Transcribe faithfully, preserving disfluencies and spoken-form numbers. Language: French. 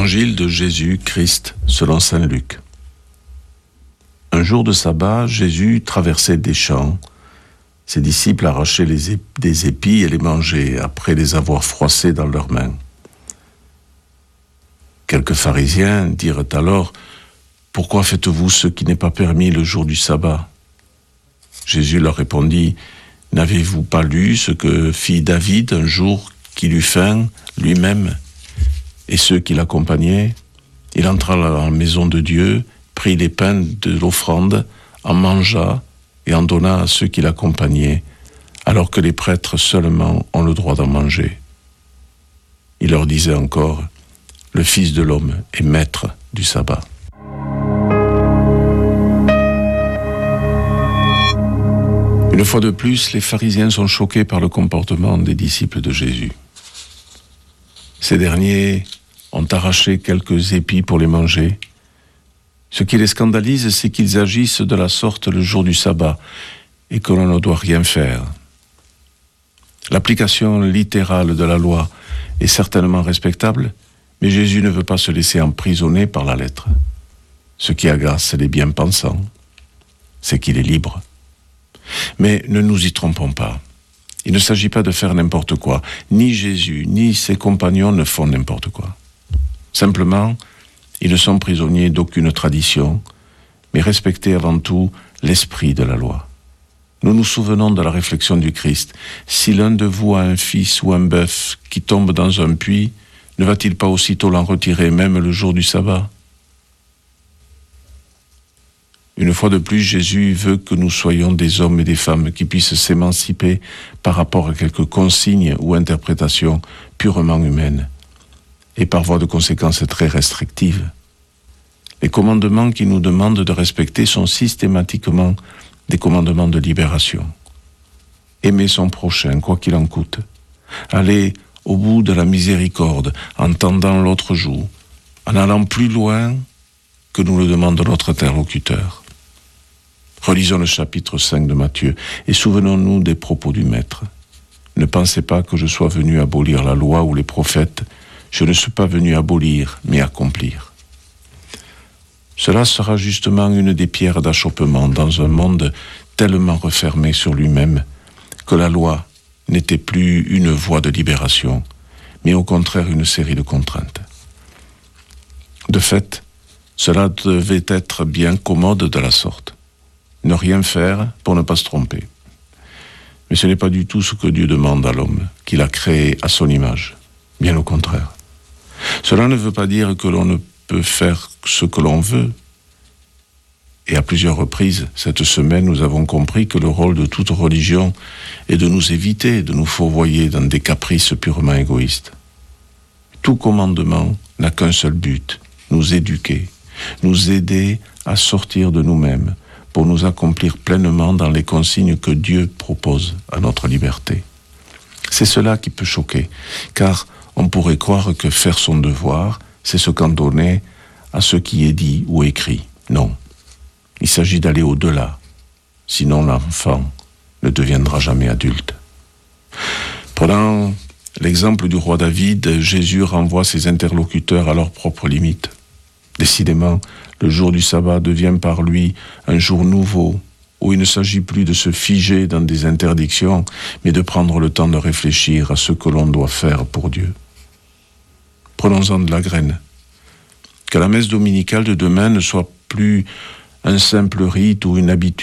Évangile de Jésus-Christ selon saint Luc. Un jour de sabbat, Jésus traversait des champs. Ses disciples arrachaient les ép- des épis et les mangeaient, après les avoir froissés dans leurs mains. Quelques pharisiens dirent alors « Pourquoi faites-vous ce qui n'est pas permis le jour du sabbat ?» Jésus leur répondit « N'avez-vous pas lu ce que fit David un jour qu'il eut faim lui-même et ceux qui l'accompagnaient? Il entra dans la maison de Dieu, prit les pains de l'offrande, en mangea et en donna à ceux qui l'accompagnaient, alors que les prêtres seulement ont le droit d'en manger. » Il leur disait encore « Le Fils de l'homme est maître du sabbat. » Une fois de plus, les pharisiens sont choqués par le comportement des disciples de Jésus. Ces derniers ont arraché quelques épis pour les manger. Ce qui les scandalise, c'est qu'ils agissent de la sorte le jour du sabbat et que l'on ne doit rien faire. L'application littérale de la loi est certainement respectable, mais Jésus ne veut pas se laisser emprisonner par la lettre. Ce qui agace les bien-pensants, c'est qu'il est libre. Mais ne nous y trompons pas. Il ne s'agit pas de faire n'importe quoi. Ni Jésus, ni ses compagnons ne font n'importe quoi. Simplement, ils ne sont prisonniers d'aucune tradition, mais respectent avant tout l'esprit de la loi. Nous nous souvenons de la réflexion du Christ. Si l'un de vous a un fils ou un bœuf qui tombe dans un puits, ne va-t-il pas aussitôt l'en retirer, même le jour du sabbat ? Une fois de plus, Jésus veut que nous soyons des hommes et des femmes qui puissent s'émanciper par rapport à quelques consignes ou interprétations purement humaines, et par voie de conséquence très restrictives. Les commandements qu'il nous demande de respecter sont systématiquement des commandements de libération. Aimer son prochain, quoi qu'il en coûte. Aller au bout de la miséricorde, en tendant l'autre joue, en allant plus loin que nous le demande notre interlocuteur. Relisons le chapitre cinq de Matthieu et souvenons-nous des propos du Maître. Ne pensez pas que je sois venu abolir la loi ou les prophètes. Je ne suis pas venu abolir, mais accomplir. Cela sera justement une des pierres d'achoppement dans un monde tellement refermé sur lui-même que la loi n'était plus une voie de libération, mais au contraire une série de contraintes. De fait, cela devait être bien commode de la sorte. Ne rien faire pour ne pas se tromper. Mais ce n'est pas du tout ce que Dieu demande à l'homme, qu'il a créé à son image. Bien au contraire. Cela ne veut pas dire que l'on ne peut faire ce que l'on veut. Et à plusieurs reprises, cette semaine, nous avons compris que le rôle de toute religion est de nous éviter de nous fourvoyer dans des caprices purement égoïstes. Tout commandement n'a qu'un seul but, nous éduquer, nous aider à sortir de nous-mêmes, pour nous accomplir pleinement dans les consignes que Dieu propose à notre liberté. C'est cela qui peut choquer, car on pourrait croire que faire son devoir, c'est se cantonner à ce qui est dit ou écrit. Non, il s'agit d'aller au-delà, sinon l'enfant ne deviendra jamais adulte. Prenant l'exemple du roi David, Jésus renvoie ses interlocuteurs à leurs propres limites. Décidément, le jour du sabbat devient par lui un jour nouveau, où il ne s'agit plus de se figer dans des interdictions, mais de prendre le temps de réfléchir à ce que l'on doit faire pour Dieu. Prenons-en de la graine. Que la messe dominicale de demain ne soit plus un simple rite ou une habitude,